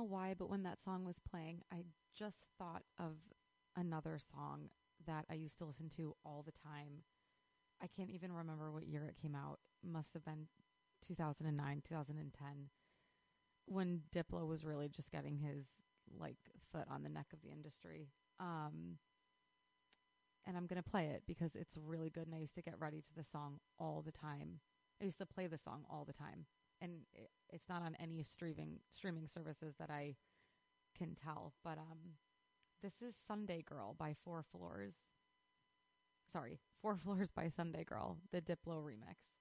why, but when that song was playing, I just thought of another song that I used to listen to all the time. I can't even remember what year it came out. Must have been 2009, 2010, when Diplo was really just getting his foot on the neck of the industry. And I'm going to play it because it's really good, and I used to get ready to the song all the time. I used to play the song all the time, and it's not on any streaming services that I can tell, but this is Sunday Girl by Four Floors. Sorry, Four Floors by Sunday Girl, the Diplo remix.